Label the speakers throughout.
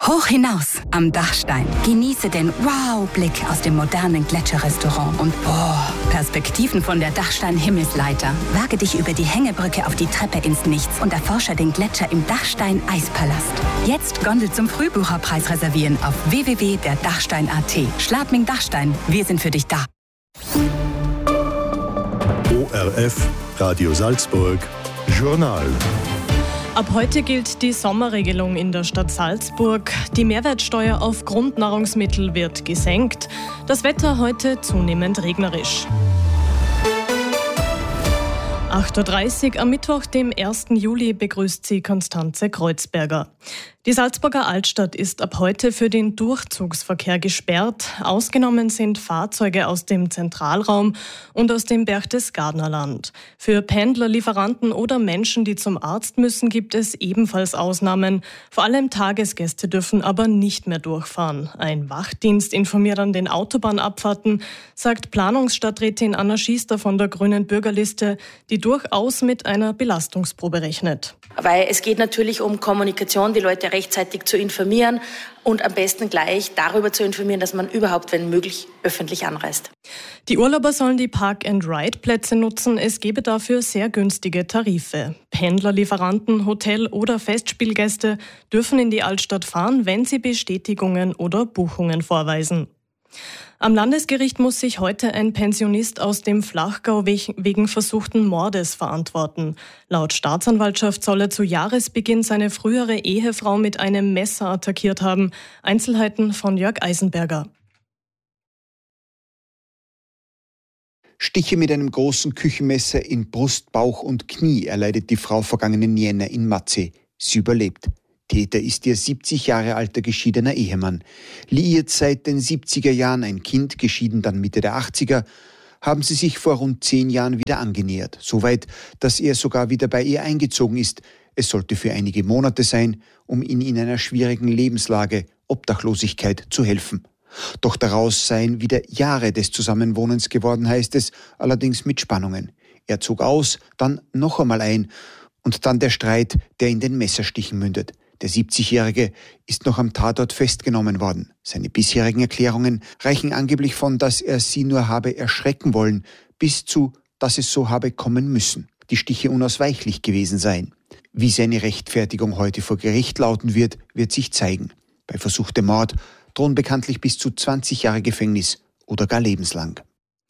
Speaker 1: Hoch hinaus am Dachstein. Genieße den Wow-Blick aus dem modernen Gletscherrestaurant und Perspektiven von der Dachstein-Himmelsleiter. Wage dich über die Hängebrücke auf die Treppe ins Nichts und erforsche den Gletscher im Dachstein-Eispalast. Jetzt Gondel zum Frühbucherpreis reservieren auf www.derdachstein.at. Schladming Dachstein, wir sind für dich da.
Speaker 2: ORF, Radio Salzburg, Journal.
Speaker 3: Ab heute gilt die Sommerregelung in der Stadt Salzburg. Die Mehrwertsteuer auf Grundnahrungsmittel wird gesenkt. Das Wetter heute zunehmend regnerisch. 8.30 Uhr am Mittwoch, dem 1. Juli, begrüßt sie Konstanze Kreuzberger. Die Salzburger Altstadt ist ab heute für den Durchzugsverkehr gesperrt. Ausgenommen sind Fahrzeuge aus dem Zentralraum und aus dem Berchtesgadenerland. Für Pendler, Lieferanten oder Menschen, die zum Arzt müssen, gibt es ebenfalls Ausnahmen. Vor allem Tagesgäste dürfen aber nicht mehr durchfahren. Ein Wachdienst informiert an den Autobahnabfahrten, sagt Planungsstadträtin Anna Schiester von der Grünen Bürgerliste, die durchaus mit einer Belastungsprobe rechnet.
Speaker 4: Weil es geht natürlich um Kommunikation, die Leute rechtzeitig zu informieren und am besten gleich darüber zu informieren, dass man überhaupt, wenn möglich, öffentlich anreist.
Speaker 3: Die Urlauber sollen die Park-and-Ride-Plätze nutzen. Es gebe dafür sehr günstige Tarife. Pendler, Lieferanten, Hotel- oder Festspielgäste dürfen in die Altstadt fahren, wenn sie Bestätigungen oder Buchungen vorweisen. Am Landesgericht muss sich heute ein Pensionist aus dem Flachgau wegen versuchten Mordes verantworten. Laut Staatsanwaltschaft soll er zu Jahresbeginn seine frühere Ehefrau mit einem Messer attackiert haben. Einzelheiten von Jörg Eisenberger.
Speaker 5: Stiche mit einem großen Küchenmesser in Brust, Bauch und Knie erleidet die Frau vergangenen Jänner in Matzeh. Sie überlebt. Täter ist ihr 70 Jahre alter geschiedener Ehemann. Liiert seit den 70er Jahren, ein Kind, geschieden dann Mitte der 80er, haben sie sich vor rund 10 Jahren wieder angenähert. Soweit, dass er sogar wieder bei ihr eingezogen ist. Es sollte für einige Monate sein, um ihn in einer schwierigen Lebenslage, Obdachlosigkeit, zu helfen. Doch daraus seien wieder Jahre des Zusammenwohnens geworden, heißt es, allerdings mit Spannungen. Er zog aus, dann noch einmal ein und dann der Streit, der in den Messerstichen mündet. Der 70-Jährige ist noch am Tatort festgenommen worden. Seine bisherigen Erklärungen reichen angeblich von, dass er sie nur habe erschrecken wollen, bis zu, dass es so habe kommen müssen. Die Stiche unausweichlich gewesen seien. Wie seine Rechtfertigung heute vor Gericht lauten wird, wird sich zeigen. Bei versuchtem Mord drohen bekanntlich bis zu 20 Jahre Gefängnis oder gar lebenslang.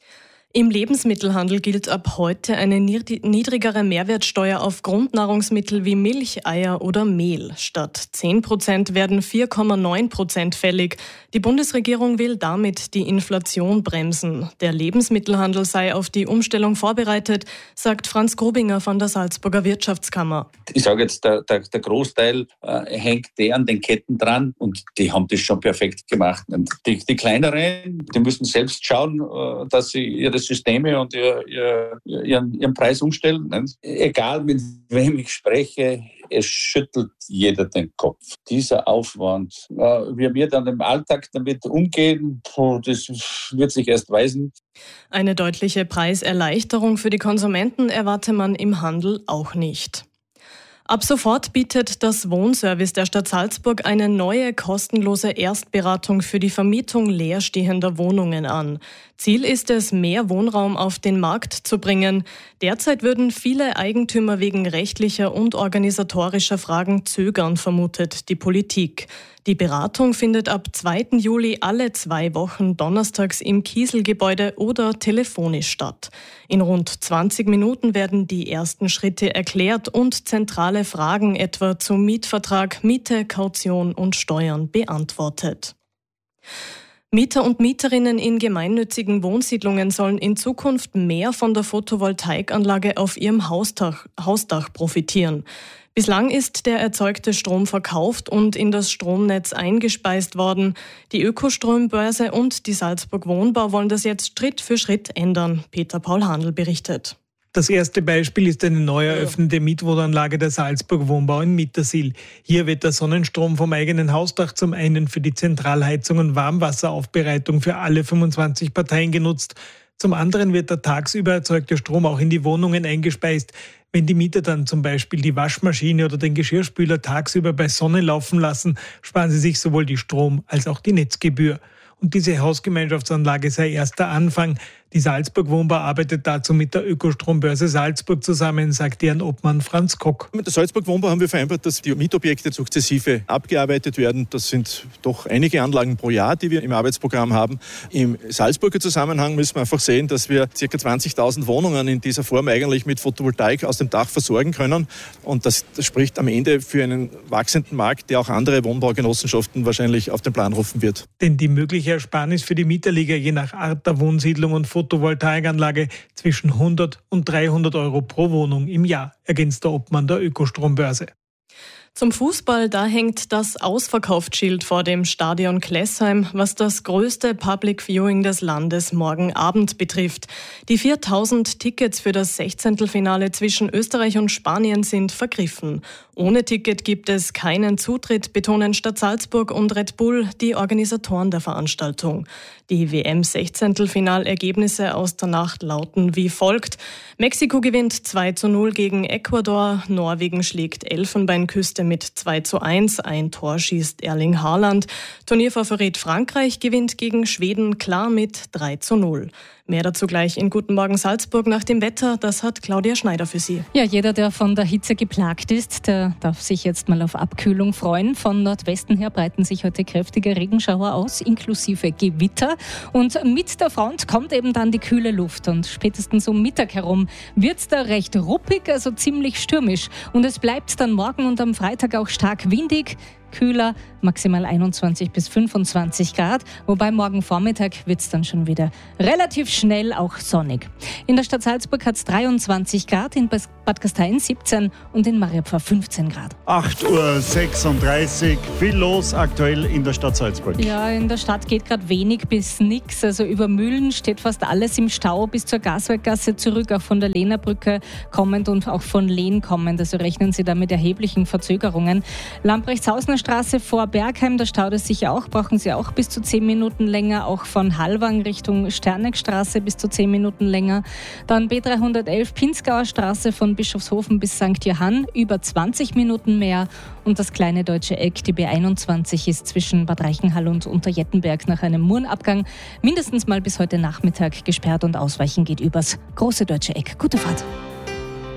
Speaker 3: Im Lebensmittelhandel gilt ab heute eine niedrigere Mehrwertsteuer auf Grundnahrungsmittel wie Milch, Eier oder Mehl. Statt 10% werden 4,9% fällig. Die Bundesregierung will damit die Inflation bremsen. Der Lebensmittelhandel sei auf die Umstellung vorbereitet, sagt Franz Grubinger von der Salzburger Wirtschaftskammer.
Speaker 6: Ich sage jetzt, der Großteil hängt an den Ketten dran und die haben das schon perfekt gemacht. Und die kleineren, die müssen selbst schauen, dass sie ihre Systeme und ihren Preis umstellen. Egal mit wem ich spreche, es schüttelt jeder den Kopf. Dieser Aufwand, wie wir dann im Alltag damit umgehen, das wird sich erst weisen.
Speaker 3: Eine deutliche Preiserleichterung für die Konsumenten erwarte man im Handel auch nicht. Ab sofort bietet das Wohnservice der Stadt Salzburg eine neue kostenlose Erstberatung für die Vermietung leerstehender Wohnungen an. Ziel ist es, mehr Wohnraum auf den Markt zu bringen. Derzeit würden viele Eigentümer wegen rechtlicher und organisatorischer Fragen zögern, vermutet die Politik. Die Beratung findet ab 2. Juli alle 2 Wochen donnerstags im Kieselgebäude oder telefonisch statt. In rund 20 Minuten werden die ersten Schritte erklärt und zentrale Fragen etwa zum Mietvertrag, Miete, Kaution und Steuern beantwortet. Mieter und Mieterinnen in gemeinnützigen Wohnsiedlungen sollen in Zukunft mehr von der Photovoltaikanlage auf ihrem Hausdach profitieren. Bislang ist der erzeugte Strom verkauft und in das Stromnetz eingespeist worden. Die Ökostrombörse und die Salzburg Wohnbau wollen das jetzt Schritt für Schritt ändern. Peter Paul Handl berichtet.
Speaker 7: Das erste Beispiel ist eine neu eröffnete Mietwohnanlage der Salzburg Wohnbau in Mittersill. Hier wird der Sonnenstrom vom eigenen Hausdach zum einen für die Zentralheizung und Warmwasseraufbereitung für alle 25 Parteien genutzt. Zum anderen wird der tagsüber erzeugte Strom auch in die Wohnungen eingespeist. Wenn die Mieter dann zum Beispiel die Waschmaschine oder den Geschirrspüler tagsüber bei Sonne laufen lassen, sparen sie sich sowohl die Strom- als auch die Netzgebühr. Und diese Hausgemeinschaftsanlage sei erst der Anfang. Die Salzburg Wohnbau arbeitet dazu mit der Ökostrombörse Salzburg zusammen, sagt deren Obmann Franz Kock.
Speaker 8: Mit der Salzburg Wohnbau haben wir vereinbart, dass die Mietobjekte sukzessive abgearbeitet werden. Das sind doch einige Anlagen pro Jahr, die wir im Arbeitsprogramm haben. Im Salzburger Zusammenhang müssen wir einfach sehen, dass wir ca. 20.000 Wohnungen in dieser Form eigentlich mit Photovoltaik aus dem Dach versorgen können. Und das spricht am Ende für einen wachsenden Markt, der auch andere Wohnbaugenossenschaften wahrscheinlich auf den Plan rufen wird.
Speaker 7: Denn die mögliche Ersparnis für die Mieter liege je nach Art der Wohnsiedlung und Photovoltaikanlage zwischen 100 und 300 Euro pro Wohnung im Jahr, ergänzt der Obmann der Ökostrombörse.
Speaker 3: Zum Fußball, da hängt das Ausverkaufsschild vor dem Stadion Klessheim, was das größte Public Viewing des Landes morgen Abend betrifft. Die 4.000 Tickets für das 16. zwischen Österreich und Spanien sind vergriffen. Ohne Ticket gibt es keinen Zutritt, betonen Stadt Salzburg und Red Bull, die Organisatoren der Veranstaltung. Die WM-16-Ergebnisse aus der Nacht lauten wie folgt. Mexiko gewinnt 2:0 gegen Ecuador, Norwegen schlägt Elfenbeinküste mit 2:1, ein Tor schießt Erling Haaland. Turnierfavorit Frankreich gewinnt gegen Schweden klar mit 3:0. Mehr dazu gleich in Guten Morgen Salzburg nach dem Wetter. Das hat Claudia Schneider für Sie.
Speaker 9: Ja, jeder, der von der Hitze geplagt ist, der darf sich jetzt mal auf Abkühlung freuen. Von Nordwesten her breiten sich heute kräftige Regenschauer aus, inklusive Gewitter. Und mit der Front kommt eben dann die kühle Luft. Und spätestens um Mittag herum wird es da recht ruppig, also ziemlich stürmisch. Und es bleibt dann morgen und am Freitag auch stark windig. Kühler, maximal 21 bis 25 Grad, wobei morgen Vormittag wird es dann schon wieder relativ schnell auch sonnig. In der Stadt Salzburg hat es 23 Grad, in Bad Gastein 17 und in Mariapfarr 15 Grad.
Speaker 10: 8:36 Uhr, viel los aktuell in der Stadt Salzburg.
Speaker 9: Ja, in der Stadt geht gerade wenig bis nichts. Also über Mühlen steht fast alles im Stau bis zur Gaswerkgasse zurück, auch von der Lehnerbrücke kommend und auch von Lehn kommend. Also rechnen Sie da mit erheblichen Verzögerungen. Lamprechtshausener Straße vor Bergheim, da staut es sich auch, brauchen Sie auch bis zu 10 Minuten länger. Auch von Hallwang Richtung Sterneckstraße bis zu 10 Minuten länger. Dann B311 Pinzgauer Straße von Bischofshofen bis St. Johann, über 20 Minuten mehr. Und das kleine Deutsche Eck, die B21, ist zwischen Bad Reichenhall und Unterjettenberg nach einem Murenabgang mindestens mal bis heute Nachmittag gesperrt und Ausweichen geht übers große Deutsche Eck. Gute Fahrt.